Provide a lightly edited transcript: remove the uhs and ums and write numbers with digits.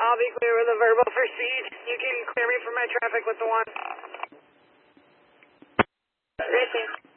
I'll be clear with a verbal for speed. You can clear me for my traffic with the one. Racing.